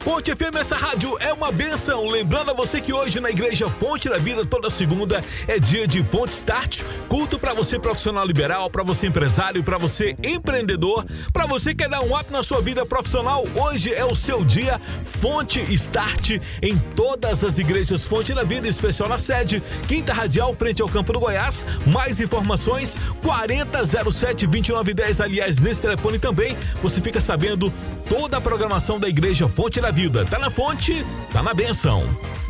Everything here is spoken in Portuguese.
Fonte FM, essa rádio é uma bênção. Lembrando a você que hoje na Igreja Fonte da Vida, toda segunda, é dia de Fonte Start. Culto para você profissional liberal, para você empresário, para você empreendedor, para você que quer dar um up na sua vida profissional. Hoje é o seu dia Fonte Start em todas as igrejas Fonte da Vida, em especial na sede, Quinta Radial, frente ao Campo do Goiás. Mais informações, 4007-2910. Aliás, nesse telefone também você fica sabendo toda a programação da Igreja Fonte da Vida. Tá na fonte, tá na bênção.